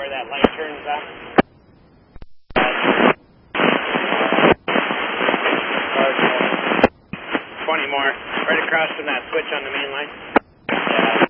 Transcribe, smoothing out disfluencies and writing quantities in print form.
where that light turns on. 20 more, right across from that switch on the main line.